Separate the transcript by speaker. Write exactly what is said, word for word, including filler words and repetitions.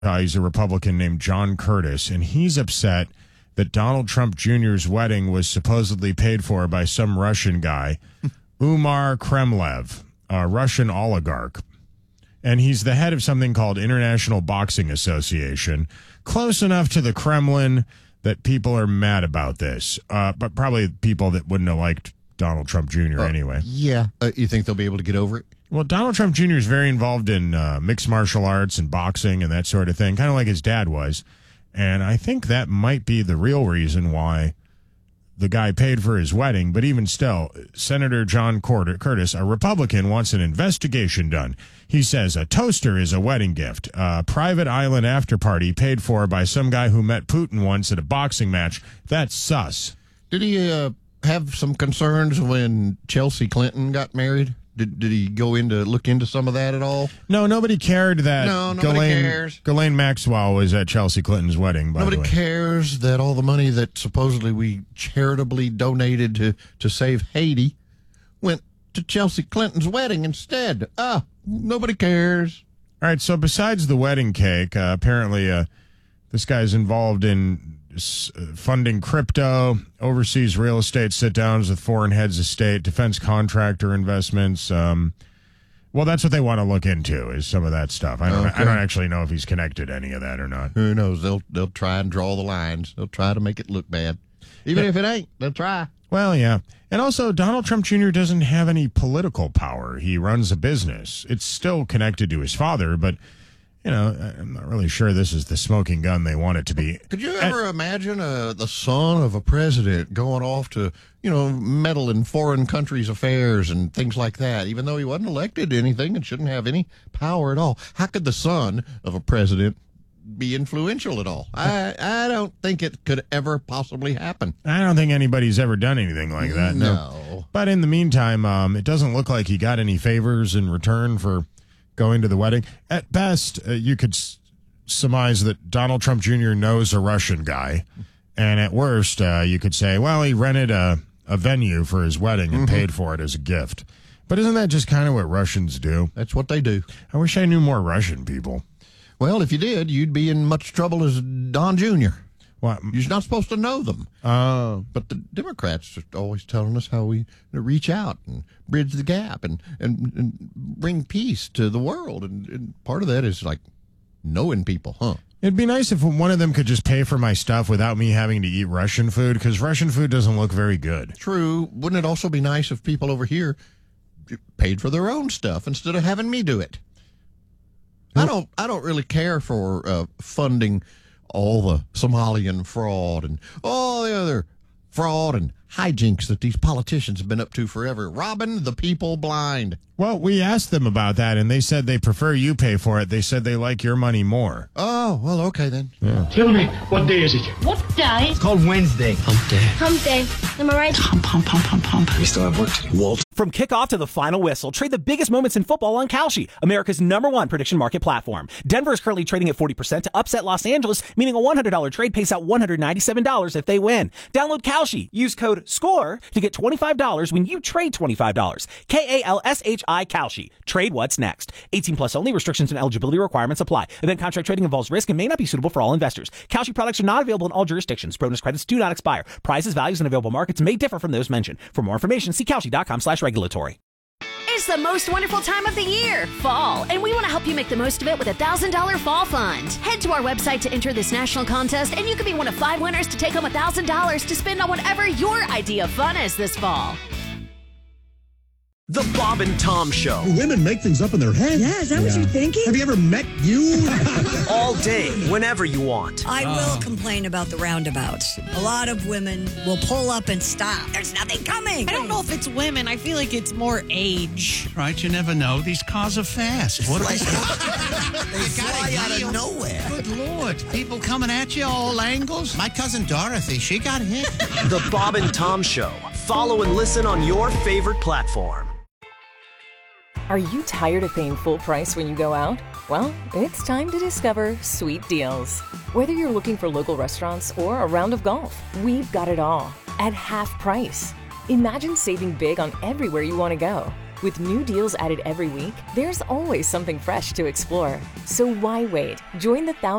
Speaker 1: Uh, he's a Republican named John Curtis, and he's upset that Donald Trump Junior's wedding was supposedly paid for by some Russian guy, Umar Kremlev, a Russian oligarch. And he's the head of something called International Boxing Association, close enough to the Kremlin that people are mad about this, uh, but probably people that wouldn't have liked Donald Trump Junior Uh, anyway.
Speaker 2: Yeah. Uh, you think they'll be able to get over it?
Speaker 1: Well, Donald Trump Junior is very involved in uh, mixed martial arts and boxing and that sort of thing, kind of like his dad was. And I think that might be the real reason why the guy paid for his wedding. But even still, Senator John Curtis, a Republican, wants an investigation done. He says a toaster is a wedding gift, a private island after party paid for by some guy who met Putin once at a boxing match. That's sus.
Speaker 2: Did he uh, have some concerns when Chelsea Clinton got married? Did did he go into look into some of that at all?
Speaker 1: No, nobody cared that
Speaker 2: no, nobody
Speaker 1: Ghislaine,
Speaker 2: cares.
Speaker 1: Ghislaine Maxwell was at Chelsea Clinton's wedding, by
Speaker 2: Nobody
Speaker 1: the way.
Speaker 2: cares that all the money that supposedly we charitably donated to, to save Haiti went to Chelsea Clinton's wedding instead. Ah, nobody cares.
Speaker 1: All right, so besides the wedding cake, uh, apparently uh, this guy's involved in funding crypto, overseas real estate sit-downs with foreign heads of state, defense contractor investments. Um, well, that's what they want to look into is some of that stuff. I don't.
Speaker 2: Okay.
Speaker 1: I don't actually know if he's connected to any of that or not.
Speaker 2: Who knows? They'll they'll try and draw the lines. They'll try to make it look bad, even
Speaker 1: Yeah.
Speaker 2: if it ain't. They'll try.
Speaker 1: Well, yeah, and also Donald Trump Junior doesn't have any political power. He runs a business. It's still connected to his father, but. You know, I'm not really sure this is the smoking gun they want it to be.
Speaker 2: Could you ever imagine uh, the son of a president going off to, you know, meddle in foreign countries' affairs and things like that, even though he wasn't elected to anything and shouldn't have any power at all? How could the son of a president be influential at all? I, I don't think it could ever possibly happen.
Speaker 1: I don't think anybody's ever done anything like that. No.
Speaker 2: No.
Speaker 1: But in the meantime, um, it doesn't look like he got any favors in return for going to the wedding. At best, uh, you could s- surmise that Donald Trump Junior knows a Russian guy. And at worst, uh, you could say, well, he rented a, a venue for his wedding and
Speaker 2: Mm-hmm.
Speaker 1: paid for it as a gift. But isn't that just kind of what Russians do?
Speaker 2: That's what they do.
Speaker 1: I wish I knew more Russian people.
Speaker 2: Well, if you did, you'd be in much trouble as Don Junior
Speaker 1: What?
Speaker 2: You're not supposed to know them.
Speaker 1: Uh,
Speaker 2: But the Democrats are always telling us how we reach out and bridge the gap and, and, and bring peace to the world. And, and part of that is like knowing people, huh?
Speaker 1: it'd be nice if one of them could just pay for my stuff without me having to eat Russian food, because Russian food doesn't look very good.
Speaker 2: True. Wouldn't it also be nice if people over here paid for their own stuff instead of having me do it? I don't. I don't really care for uh, funding all the Somalian fraud and all the other fraud and hijinks that these politicians have been up to forever, robbing the people blind.
Speaker 1: Well, we asked them about that, and they said they prefer you pay for it. They said they like your money more.
Speaker 2: Oh, well, okay then.
Speaker 3: Tell me, what day is it?
Speaker 4: What day?
Speaker 3: It's called Wednesday. Hump day.
Speaker 4: Hump day. Am I right?
Speaker 3: Hump, hump, hump, hump, hump. We still have work to do. Walt.
Speaker 5: From kickoff to the final whistle, trade the biggest moments in football on Kalshi, America's number one prediction market platform. Denver is currently trading at forty percent to upset Los Angeles, meaning a one hundred dollars trade pays out one hundred ninety-seven dollars if they win. Download Kalshi. Use code SCORE to get twenty-five dollars when you trade twenty-five dollars. K A L S H I Kalshi. Trade what's next. eighteen plus only. Restrictions and eligibility requirements apply. Event contract trading involves risk and may not be suitable for all investors. Kalshi products are not available in all jurisdictions. Bonus credits do not expire. Prices, values, and available markets may differ from those mentioned. For more information, see Kalshi.com slash regulatory.
Speaker 6: It's the most wonderful time of the year, fall, and we want to help you make the most of it with a one thousand dollars Fall Fund. Head to our website to enter this national contest, and you could be one of five winners to take home one thousand dollars to spend on whatever your idea of fun is this fall.
Speaker 7: The Bob and Tom Show.
Speaker 8: Women make things up in their head.
Speaker 9: Yeah, is that what you're thinking?
Speaker 8: Have you ever met you?
Speaker 7: All day, whenever you want.
Speaker 9: I will complain about the roundabouts. A lot of women will pull up and stop. There's nothing coming.
Speaker 10: I don't know if it's women. I feel like it's more age.
Speaker 11: Right, you never know. These cars are fast. What
Speaker 8: Like-
Speaker 11: they
Speaker 8: fly out of nowhere.
Speaker 11: Good Lord. People coming at you all angles. My cousin Dorothy, she got hit.
Speaker 7: The Bob and Tom Show. Follow and listen on your favorite platform.
Speaker 12: Are you tired of paying full price when you go out? Well, it's time to discover Sweet Deals. Whether you're looking for local restaurants or a round of golf, we've got it all at half price. Imagine saving big on everywhere you want to go. With new deals added every week, there's always something fresh to explore. So why wait? Join the thousands